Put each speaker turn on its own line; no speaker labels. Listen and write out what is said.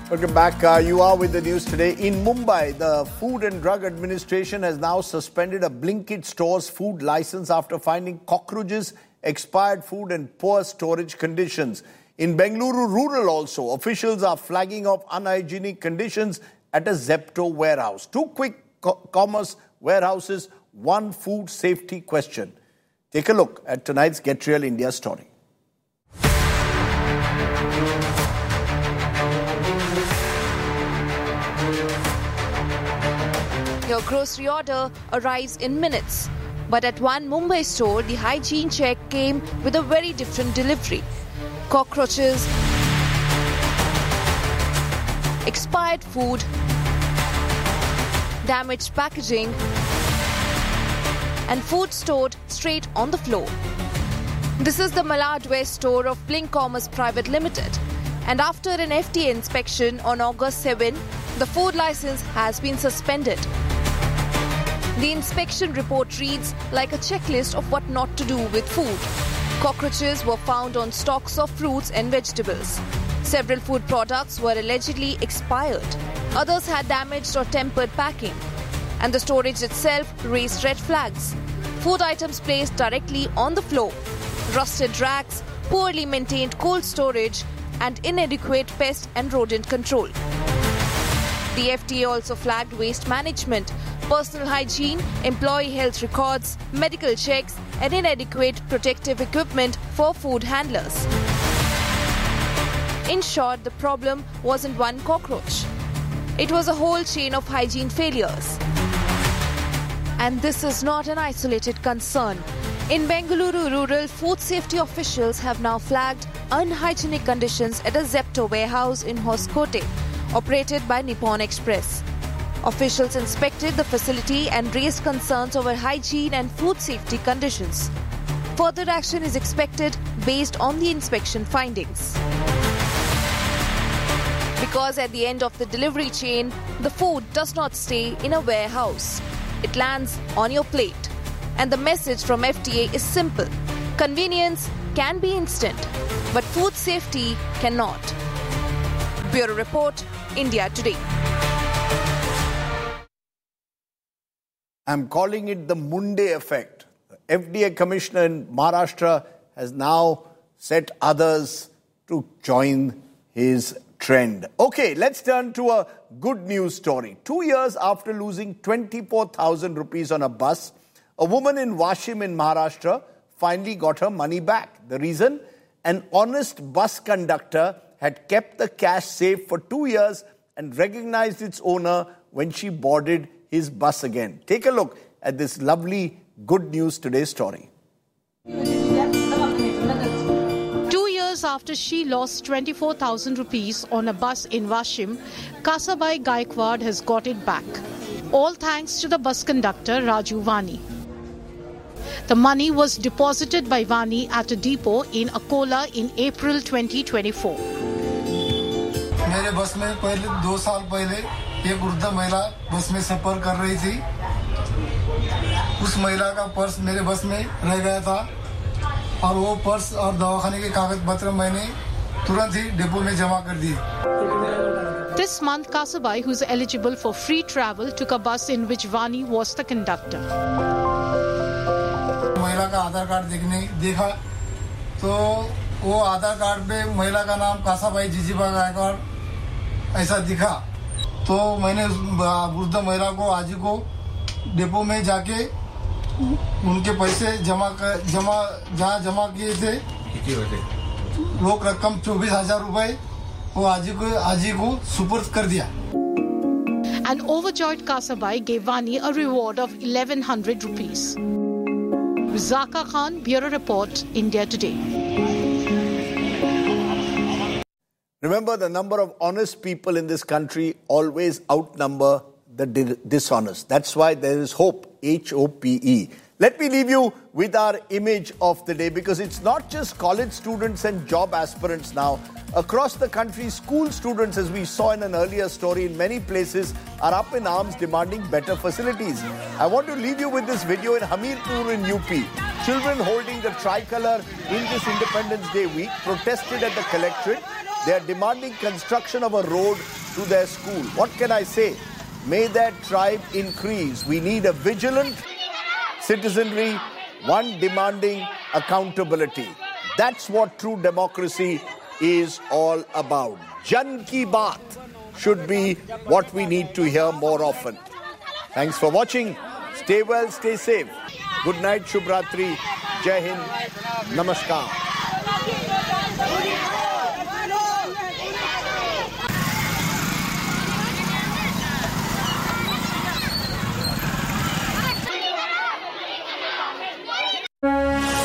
Welcome back. You are with the news today. In Mumbai, the Food and Drug Administration has now suspended a Blinkit store's food license after finding cockroaches, expired food and poor storage conditions. In Bengaluru rural also, officials are flagging up unhygienic conditions at a Zepto warehouse. Two quick commerce warehouses, one food safety question. Take a look at tonight's Get Real India story.
Your grocery order arrives in minutes. But at one Mumbai store, the hygiene check came with a very different delivery. Cockroaches, expired food, damaged packaging, and food stored straight on the floor. This is the Malad West store of Blink Commerce Private Limited. And after an FTA inspection on August 7, the food license has been suspended. The inspection report reads like a checklist of what not to do with food. Cockroaches were found on stocks of fruits and vegetables. Several food products were allegedly expired. Others had damaged or tempered packing. And the storage itself raised red flags. Food items placed directly on the floor. Rusted racks, poorly maintained cold storage, and inadequate pest and rodent control. The FTA also flagged waste management, personal hygiene, employee health records, medical checks, and inadequate protective equipment for food handlers. In short, the problem wasn't one cockroach. It was a whole chain of hygiene failures. And this is not an isolated concern. In Bengaluru rural, food safety officials have now flagged unhygienic conditions at a Zepto warehouse in Hoskote, operated by Nippon Express. Officials inspected the facility and raised concerns over hygiene and food safety conditions. Further action is expected based on the inspection findings. Because at the end of the delivery chain, the food does not stay in a warehouse. It lands on your plate. And the message from FTA is simple. Convenience can be instant, but food safety cannot. Bureau Report, India Today.
I'm calling it the Monday effect. The FDA commissioner in Maharashtra has now set others to join his trend. Okay, let's turn to a good news story. 2 years after losing 24,000 rupees on a bus, a woman in Washim in Maharashtra finally got her money back. The reason? An honest bus conductor had kept the cash safe for 2 years and recognized its owner when she boarded his bus again. Take a look at this lovely Good News Today story.
2 years after she lost 24,000 rupees on a bus in Washim, Kasabai Gaikwad has got it back. All thanks to the bus conductor Raju Vani. The money was deposited by Vani at a depot in Akola in April 2024.
मेरे बस में पहले 2 साल पहले एक वृद्ध महिला बस में सफर कर रही थी। उस महिला का पर्स मेरे बस में रह गया था और वो पर्स और दवाखाने के कागज पत्र मैंने तुरंत ही डिपो में जमा कर दिए।
This month, Kasabai, who is eligible for free travel, took a bus in which Vani was the conductor.
महिला का आधार कार्ड देखा तो वो आधार कार्ड पे महिला का नाम कासाबाई जीजीबा गायकवाड़ ऐसा दिखा तो मैंने वृद्ध महिला को आज को डिपो में जाके उनके पैसे जमा किए थे रोक रकम 24,000 रुपए वो आज ही को सुपुर्द कर दिया।
An overjoyed Kasabai gave Vani a reward of 1,100 rupees. Zaka Khan, Bureau Report, India Today.
Remember, the number of honest people in this country always outnumber the dishonest. That's why there is hope, H-O-P-E. Let me leave you with our image of the day, because it's not just college students and job aspirants now. Across the country, school students, as we saw in an earlier story, in many places are up in arms demanding better facilities. I want to leave you with this video in Hamirpur in UP. Children holding the tricolour in this Independence Day week protested at the collectorate. They are demanding construction of a road to their school. What can I say? May their tribe increase. We need a vigilant citizenry, one demanding accountability. That's what true democracy is all about. Jan Ki Baat should be what we need to hear more often. Thanks for watching. Stay well, stay safe. Good night, Shubh Ratri. Jai Hind. Namaskar.